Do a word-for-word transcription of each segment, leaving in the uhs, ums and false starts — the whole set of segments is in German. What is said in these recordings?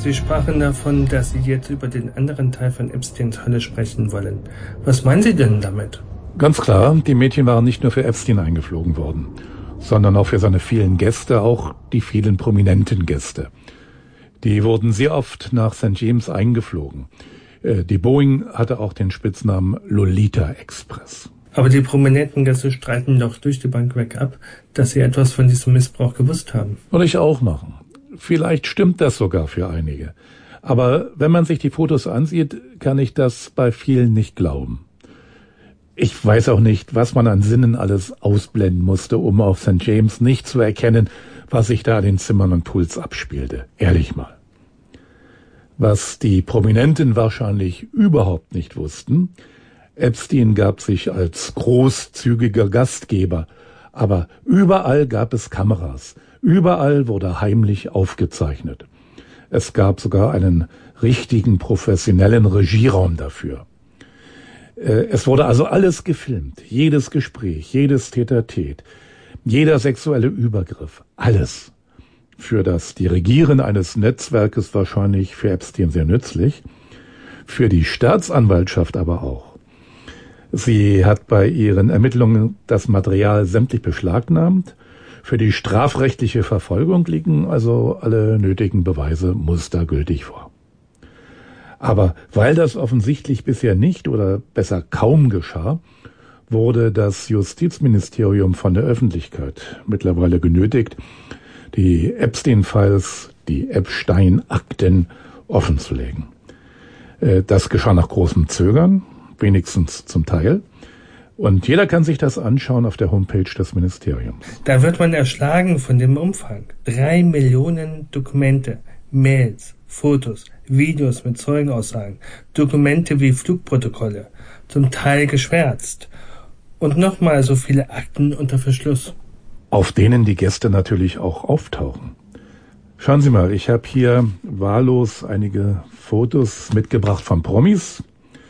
Sie sprachen davon, dass Sie jetzt über den anderen Teil von Epsteins Hölle sprechen wollen. Was meinen Sie denn damit? Ganz klar, die Mädchen waren nicht nur für Epstein eingeflogen worden, sondern auch für seine vielen Gäste, auch die vielen prominenten Gäste. Die wurden sehr oft nach Sankt James eingeflogen. Die Boeing hatte auch den Spitznamen Lolita Express. Aber die prominenten Gäste streiten doch durch die Bank weg ab, dass sie etwas von diesem Missbrauch gewusst haben. Würde ich auch machen. Vielleicht stimmt das sogar für einige. Aber wenn man sich die Fotos ansieht, kann ich das bei vielen nicht glauben. Ich weiß auch nicht, was man an Sinnen alles ausblenden musste, um auf Sankt James nicht zu erkennen, was sich da in den Zimmern und Pools abspielte. Ehrlich mal. Was die Prominenten wahrscheinlich überhaupt nicht wussten: Epstein gab sich als großzügiger Gastgeber, aber überall gab es Kameras, überall wurde heimlich aufgezeichnet. Es gab sogar einen richtigen professionellen Regieraum dafür. Es wurde also alles gefilmt, jedes Gespräch, jedes Tête-à-Tête, jeder sexuelle Übergriff, alles. Für das Dirigieren eines Netzwerkes wahrscheinlich für Epstein sehr nützlich, für die Staatsanwaltschaft aber auch. Sie hat bei ihren Ermittlungen das Material sämtlich beschlagnahmt. Für die strafrechtliche Verfolgung liegen also alle nötigen Beweise mustergültig vor. Aber weil das offensichtlich bisher nicht oder besser kaum geschah, wurde das Justizministerium von der Öffentlichkeit mittlerweile genötigt, die Epstein-Files, die Epstein-Akten offenzulegen. Das geschah nach großem Zögern, wenigstens zum Teil. Und jeder kann sich das anschauen auf der Homepage des Ministeriums. Da wird man erschlagen von dem Umfang. Drei Millionen Dokumente, Mails, Fotos, Videos mit Zeugenaussagen, Dokumente wie Flugprotokolle, zum Teil geschwärzt. Und nochmal so viele Akten unter Verschluss. Auf denen die Gäste natürlich auch auftauchen. Schauen Sie mal, ich habe hier wahllos einige Fotos mitgebracht von Promis,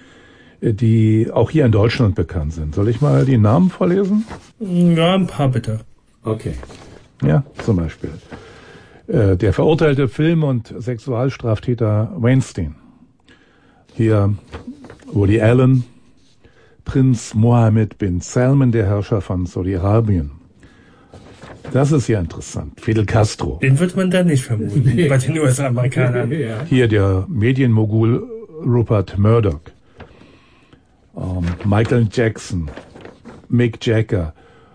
die auch hier in Deutschland bekannt sind. Soll ich mal die Namen vorlesen? Ja, ein paar bitte. Okay. Ja, zum Beispiel. Äh, der verurteilte Film- und Sexualstraftäter Weinstein. Hier Woody Allen, Prinz Mohammed bin Salman, der Herrscher von Saudi-Arabien. Das ist ja interessant. Fidel Castro. Den wird man da nicht vermuten, nee. Bei den U S-Amerikanern. Hier der Medienmogul Rupert Murdoch. Ähm, Michael Jackson, Mick Jagger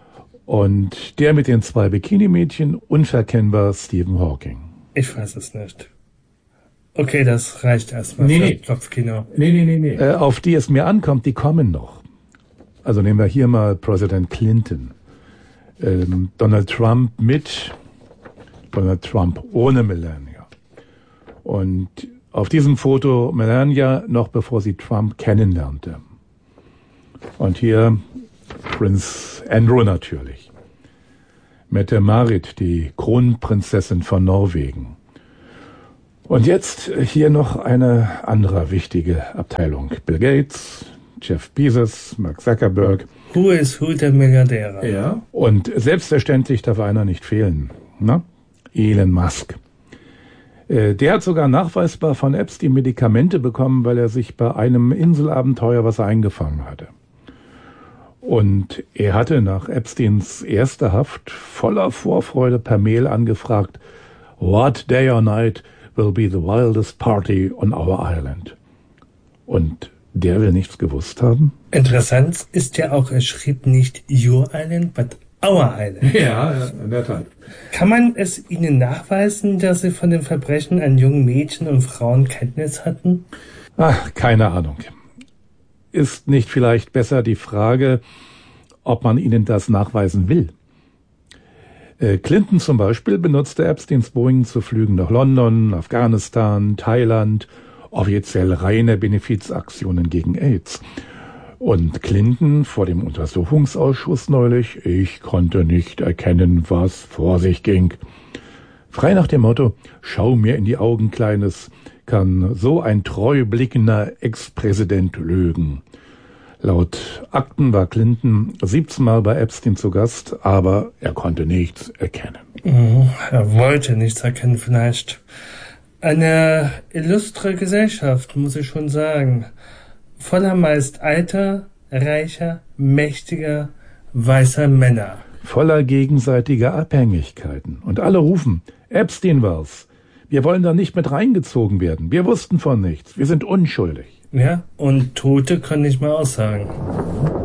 und der mit den zwei Bikini-Mädchen, unverkennbar Stephen Hawking. Ich weiß es nicht. Okay, das reicht erstmal nee, für nee. Kopfkino. Nee, nee, nee, nee. Äh, auf die es mir ankommt, die kommen noch. Also nehmen wir hier mal Präsident Clinton. Ähm, Donald Trump mit, Donald Trump ohne Melania. Und auf diesem Foto Melania noch bevor sie Trump kennenlernte. Und hier Prinz Andrew natürlich. Mette-Marit, die Kronprinzessin von Norwegen. Und jetzt hier noch eine andere wichtige Abteilung. Bill Gates, Jeff Bezos, Mark Zuckerberg. Who is who der Milliardäre? Ja. Und selbstverständlich darf einer nicht fehlen. Na? Elon Musk. Äh, der hat sogar nachweisbar von Epstein Medikamente bekommen, weil er sich bei einem Inselabenteuer was eingefangen hatte. Und er hatte nach Epsteins erster Haft voller Vorfreude per Mail angefragt, "What day or night will be the wildest party on our island?" Und der will nichts gewusst haben? Interessant ist ja auch, er schrieb nicht Your Island, but Our Island. Ja, in der Tat. Kann man es Ihnen nachweisen, dass Sie von den Verbrechen an jungen Mädchen und Frauen Kenntnis hatten? Ach, keine Ahnung. Ist nicht vielleicht besser die Frage, ob man Ihnen das nachweisen will? Äh, Clinton zum Beispiel benutzte Epsteins Boeing zu Flügen nach London, Afghanistan, Thailand, offiziell reine Benefizaktionen gegen AIDS. Und Clinton vor dem Untersuchungsausschuss neulich, ich konnte nicht erkennen, was vor sich ging. Frei nach dem Motto, schau mir in die Augen, Kleines, kann so ein treu blickender Ex-Präsident lügen. Laut Akten war Clinton siebzehn Mal bei Epstein zu Gast, aber er konnte nichts erkennen. Mhm, er wollte nichts erkennen vielleicht. Eine illustre Gesellschaft, muss ich schon sagen. Voller meist alter, reicher, mächtiger, weißer Männer. Voller gegenseitiger Abhängigkeiten. Und alle rufen, Epstein war's. Wir wollen da nicht mit reingezogen werden. Wir wussten von nichts. Wir sind unschuldig. Ja, und Tote können nicht mal aussagen.